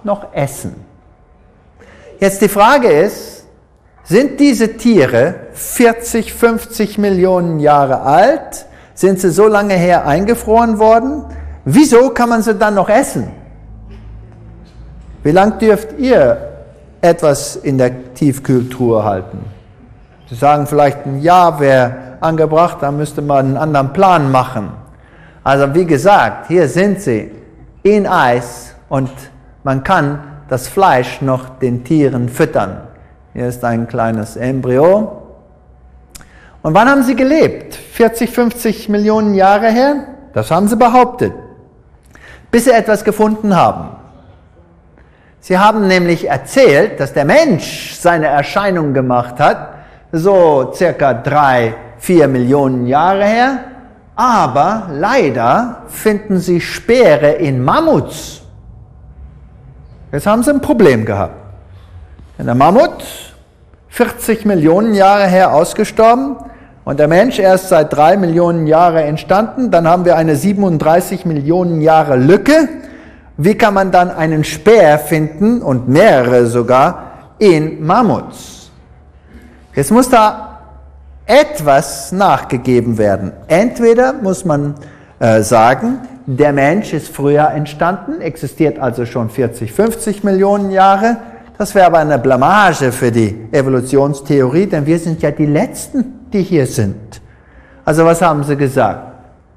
noch essen. Jetzt die Frage ist, sind diese Tiere 40, 50 Millionen Jahre alt? Sind sie so lange her eingefroren worden? Wieso kann man sie dann noch essen? Wie lange dürft ihr etwas in der Tiefkühltruhe halten? Sie sagen vielleicht, ein Jahr wäre angebracht, da müsste man einen anderen Plan machen. Also wie gesagt, hier sind sie in Eis und man kann das Fleisch noch den Tieren füttern. Hier ist ein kleines Embryo. Und wann haben sie gelebt? 40, 50 Millionen Jahre her? Das haben sie behauptet. Bis sie etwas gefunden haben. Sie haben nämlich erzählt, dass der Mensch seine Erscheinung gemacht hat, so circa 3, 4 Millionen Jahre her. Aber leider finden sie Speere in Mammuts. Jetzt haben sie ein Problem gehabt. Der Mammut, 40 Millionen Jahre her ausgestorben und der Mensch erst seit 3 Millionen Jahren entstanden. Dann haben wir eine 37 Millionen Jahre Lücke. Wie kann man dann einen Speer finden und mehrere sogar in Mammuts? Jetzt muss da etwas nachgegeben werden. Entweder muss man sagen, der Mensch ist früher entstanden, existiert also schon 40, 50 Millionen Jahre. Das wäre aber eine Blamage für die Evolutionstheorie, denn wir sind ja die Letzten, die hier sind. Also was haben sie gesagt?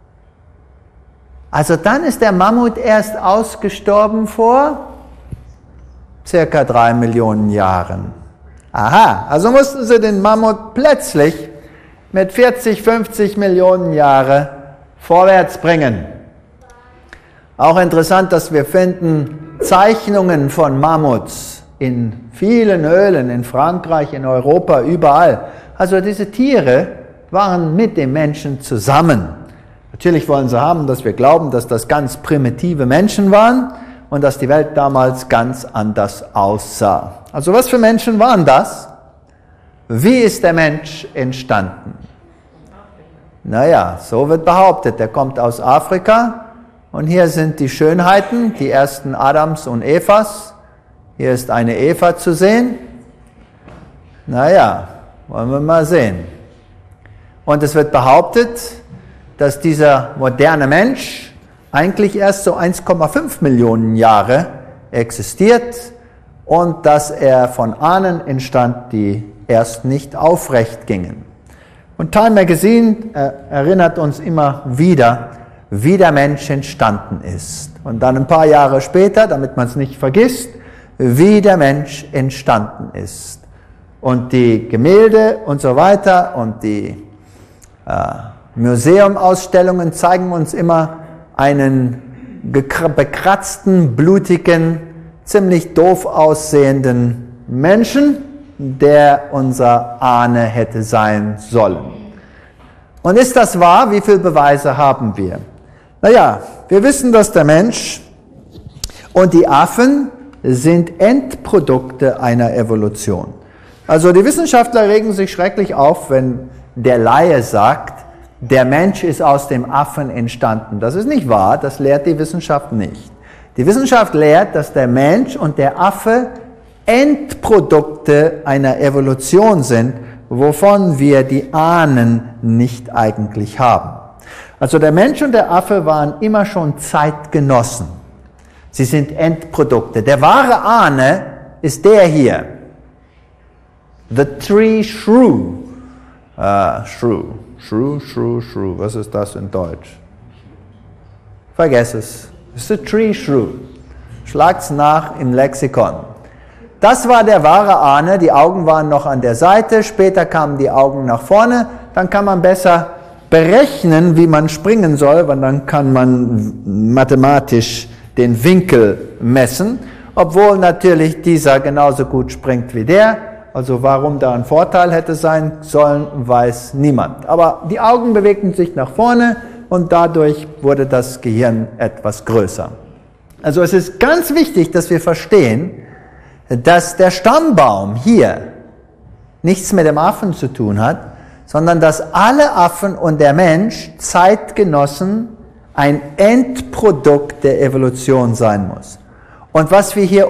Also dann ist der Mammut erst ausgestorben vor circa 3 Millionen Jahren. Aha, also mussten sie den Mammut plötzlich mit 40, 50 Millionen Jahren vorwärts bringen. Auch interessant, dass wir finden Zeichnungen von Mammuts in vielen Höhlen, in Frankreich, in Europa, überall. Also diese Tiere waren mit dem Menschen zusammen. Natürlich wollen sie haben, dass wir glauben, dass das ganz primitive Menschen waren und dass die Welt damals ganz anders aussah. Also was für Menschen waren das? Wie ist der Mensch entstanden? Naja, so wird behauptet, er kommt aus Afrika und hier sind die Schönheiten, die ersten Adams und Evas. Hier ist eine Eva zu sehen. Naja, wollen wir mal sehen. Und es wird behauptet, dass dieser moderne Mensch eigentlich erst so 1,5 Millionen Jahre existiert und dass er von Ahnen entstand, die erst nicht aufrecht gingen. Und Time Magazine erinnert uns immer wieder, wie der Mensch entstanden ist. Und dann ein paar Jahre später, damit man es nicht vergisst, wie der Mensch entstanden ist. Und die Gemälde und so weiter und die Museumausstellungen zeigen uns immer einen bekratzten, blutigen, ziemlich doof aussehenden Menschen, der unser Ahne hätte sein sollen. Und ist das wahr? Wie viele Beweise haben wir? Naja, wir wissen, dass der Mensch und die Affen sind Endprodukte einer Evolution. Also die Wissenschaftler regen sich schrecklich auf, wenn der Laie sagt, der Mensch ist aus dem Affen entstanden. Das ist nicht wahr, das lehrt die Wissenschaft nicht. Die Wissenschaft lehrt, dass der Mensch und der Affe Endprodukte einer Evolution sind, wovon wir die Ahnen nicht eigentlich haben. Also der Mensch und der Affe waren immer schon Zeitgenossen. Sie sind Endprodukte. Der wahre Ahne ist der hier. The tree shrew. Shrew. Was ist das in Deutsch? Vergess es. Es ist the tree shrew. Schlagt's nach im Lexikon. Das war der wahre Ahne. Die Augen waren noch an der Seite. Später kamen die Augen nach vorne. Dann kann man besser berechnen, wie man springen soll, weil dann kann man mathematisch den Winkel messen, obwohl natürlich dieser genauso gut springt wie der. Also warum da ein Vorteil hätte sein sollen, weiß niemand. Aber die Augen bewegten sich nach vorne und dadurch wurde das Gehirn etwas größer. Also es ist ganz wichtig, dass wir verstehen, dass der Stammbaum hier nichts mit dem Affen zu tun hat, sondern dass alle Affen und der Mensch Zeitgenossen, ein Endprodukt der Evolution sein muss. Und was wir hier